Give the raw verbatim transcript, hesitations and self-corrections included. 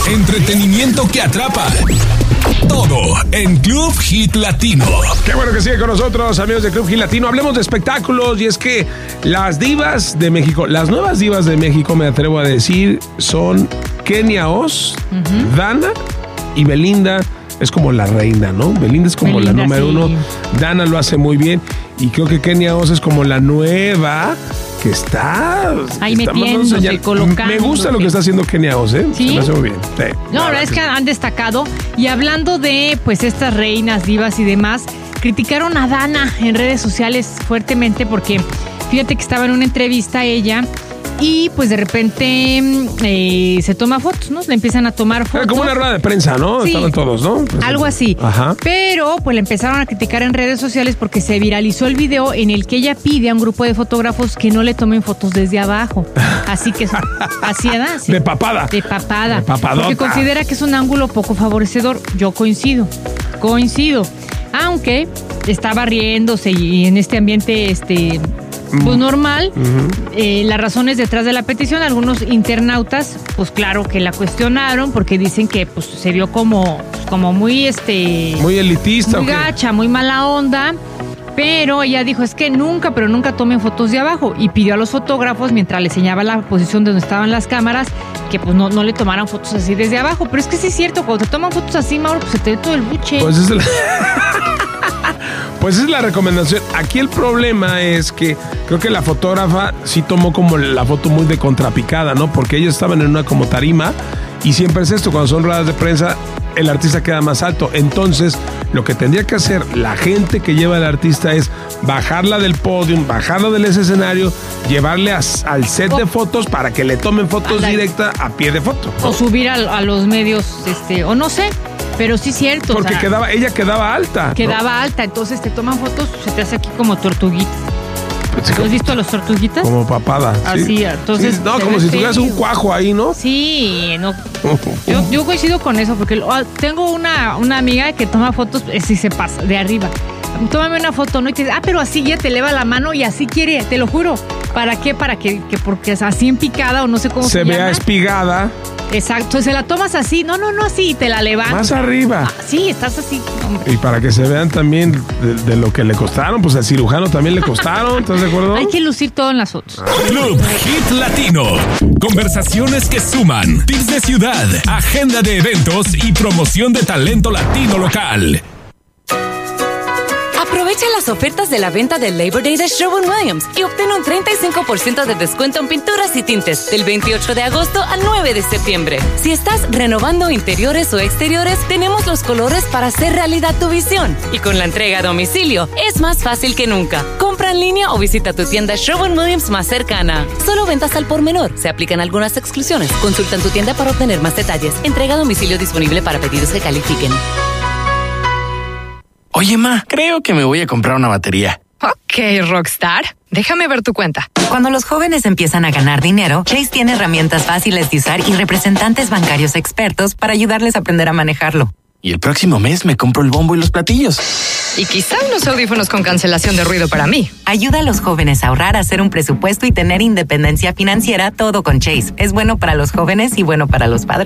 Entretenimiento que atrapa. Todo en Club Hit Latino. Qué bueno que sigue con nosotros, amigos de Club Hit Latino. Hablemos de espectáculos y es que las divas de México, las nuevas divas de México, me atrevo a decir, son Kenia Oz, uh-huh. Dana y Belinda. Es como la reina, ¿no? Belinda es como Belinda, la número sí. uno. Dana lo hace muy bien. Y creo que Kenia Oz es como la nueva que está... Ahí metiéndose, colocando. Me gusta lo que está haciendo Kenia Oz, ¿eh? ¿Sí? Se me hace muy bien. Sí, no, la verdad es que han destacado. Y hablando de, pues, estas reinas, divas y demás, criticaron a Dana en redes sociales fuertemente porque, fíjate que estaba en una entrevista ella... Y pues de repente eh, se toma fotos, ¿no? Le empiezan a tomar fotos. Era como una rueda de prensa, ¿no? Sí, estaban todos, ¿no? Pues, algo así. Ajá. Pero pues le empezaron a criticar en redes sociales porque se viralizó el video en el que ella pide a un grupo de fotógrafos que no le tomen fotos desde abajo. Así que así era. Así. De papada. De papada. De papadota. Porque considera que es un ángulo poco favorecedor. Yo coincido. Coincido. Aunque estaba riéndose y en este ambiente, este... pues normal, uh-huh. eh, las razones detrás de la petición, algunos internautas, pues claro que la cuestionaron porque dicen que pues se vio como, como muy este muy elitista, muy gacha, muy mala onda, pero ella dijo es que nunca, pero nunca tomen fotos de abajo y pidió a los fotógrafos mientras le enseñaba la posición de donde estaban las cámaras que pues no, no le tomaran fotos así desde abajo, pero es que sí es cierto, cuando te toman fotos así, Mauro, pues se te ve todo el buche. Pues es la... Pues es la recomendación. Aquí el problema es que creo que la fotógrafa sí tomó como la foto muy de contrapicada, ¿no? Porque ellos estaban en una como tarima y siempre es esto, cuando son ruedas de prensa, el artista queda más alto. Entonces, lo que tendría que hacer la gente que lleva al artista es bajarla del podio, bajarla del ese escenario, llevarle a, al set de fotos para que le tomen fotos directas a pie de foto, ¿no? O subir a, a los medios, este, o no sé. Pero sí es cierto. Porque o sea, quedaba, ella quedaba alta. Quedaba ¿no? alta, entonces te toman fotos, se te hace aquí como tortuguita. Pues, ¿has visto a los tortuguitas? Como papada. Así, sí. entonces. Sí, no, como si tuvieras un cuajo ahí, ¿no? Sí, no. Yo, yo coincido con eso, porque tengo una, una amiga que toma fotos, si se pasa, de arriba. Tómame una foto, ¿no? Y te dice, ah, pero así ya te eleva la mano y así quiere, te lo juro. ¿Para qué? Para que, que porque es así en picada o no sé cómo se, se llama. Se vea espigada. Exacto, se la tomas así, no, no, no así, te la levantas. Más arriba. Ah, sí, estás así. Hombre. Y para que se vean también de, de lo que le costaron, pues al cirujano también le costaron, ¿estás de acuerdo? Hay que lucir todo en las fotos. Club Hit Latino. Conversaciones que suman, tips de ciudad, agenda de eventos y promoción de talento latino local. Aprovecha las ofertas de la venta del Labor Day de Sherwin-Williams y obtén un treinta y cinco por ciento de descuento en pinturas y tintes del veintiocho de agosto al nueve de septiembre. Si estás renovando interiores o exteriores, tenemos los colores para hacer realidad tu visión. Y con la entrega a domicilio, es más fácil que nunca. Compra en línea o visita tu tienda Sherwin-Williams más cercana. Solo ventas al por menor. Se aplican algunas exclusiones. Consulta en tu tienda para obtener más detalles. Entrega a domicilio disponible para pedidos que califiquen. Oye, ma, creo que me voy a comprar una batería. Ok, Rockstar. Déjame ver tu cuenta. Cuando los jóvenes empiezan a ganar dinero, Chase tiene herramientas fáciles de usar y representantes bancarios expertos para ayudarles a aprender a manejarlo. Y el próximo mes me compro el bombo y los platillos. Y quizá unos audífonos con cancelación de ruido para mí. Ayuda a los jóvenes a ahorrar, a hacer un presupuesto y tener independencia financiera, todo con Chase. Es bueno para los jóvenes y bueno para los padres.